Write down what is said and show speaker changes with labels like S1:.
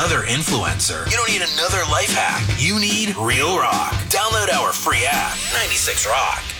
S1: another influencer. You don't need another life hack. You need Real Rock. Download our free app, 96 Rock.